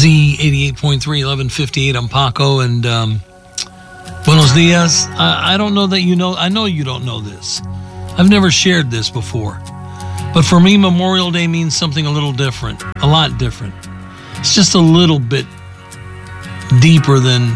Z88.3, 1158. I'm Paco, and buenos dias. I don't know that you know. I know you don't know this. I've never shared this before. But for me, Memorial Day means something a little different, a lot different. It's just a little bit deeper than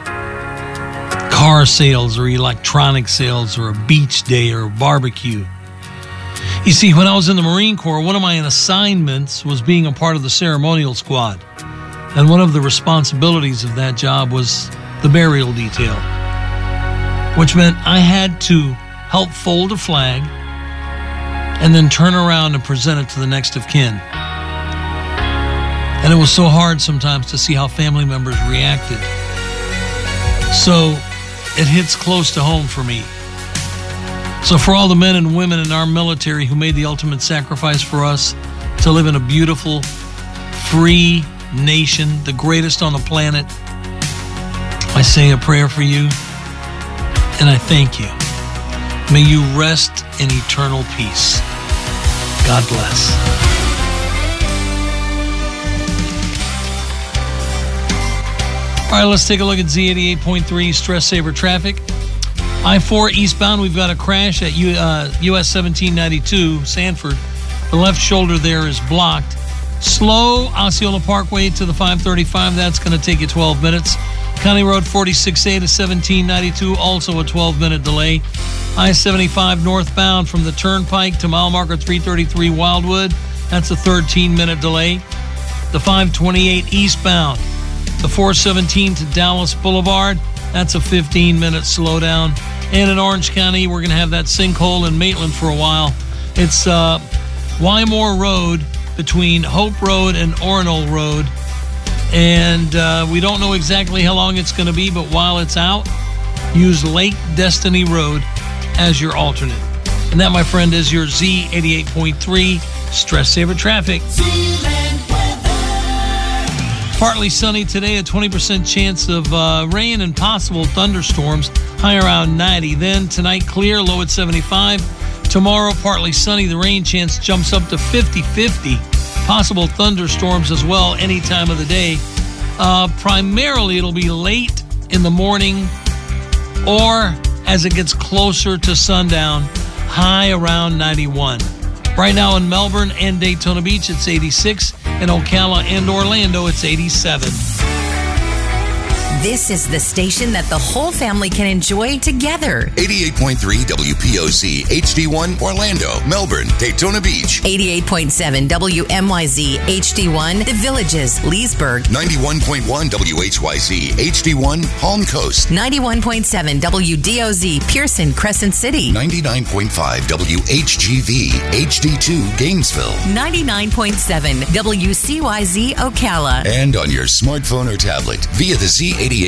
car sales or electronic sales or a beach day or a barbecue. You see, when I was in the Marine Corps, one of my assignments was being a part of the ceremonial squad. And one of the responsibilities of that job was the burial detail, which meant I had to help fold a flag and then turn around and present it to the next of kin. And it was so hard sometimes to see how family members reacted. So it hits close to home for me. So for all the men and women in our military who made the ultimate sacrifice for us to live in a beautiful, free nation, the greatest on the planet, I say a prayer for you, and I thank you. May you rest in eternal peace. God bless. All right, let's take a look at Z88.3 Stress Saver traffic. I-4 eastbound, we've got a crash at US 1792, Sanford. The left shoulder there is blocked. Slow, Osceola Parkway to the 535. That's going to take you 12 minutes. County Road 46A to 1792, also a 12-minute delay. I-75 northbound from the Turnpike to mile marker 333 Wildwood. That's a 13-minute delay. The 528 eastbound, the 417 to Dallas Boulevard. That's a 15-minute slowdown. And in Orange County, we're going to have that sinkhole in Maitland for a while. It's Wymore Road between Hope Road and Orono Road. And we don't know exactly how long it's going to be, but while it's out, use Lake Destiny Road as your alternate. And that, my friend, is your Z88.3 Stress Saver Traffic. Partly sunny today, a 20% chance of rain and possible thunderstorms, high around 90. Then tonight, clear, low at 75. Tomorrow, partly sunny, the rain chance jumps up to 50-50. Possible thunderstorms as well any time of the day. Primarily, it'll be late in the morning or as it gets closer to sundown, high around 91. Right now in Melbourne and Daytona Beach, it's 86. In Ocala and Orlando, it's 87. This is the station that the whole family can enjoy together. 88.3 WPOC HD1 Orlando, Melbourne, Daytona Beach. 88.7 WMYZ HD1 The Villages, Leesburg. 91.1 WHYZ HD1 Palm Coast. 91.7 WDOZ Pearson, Crescent City. 99.5 WHGV HD2 Gainesville. 99.7 WCYZ Ocala. And on your smartphone or tablet via the Z88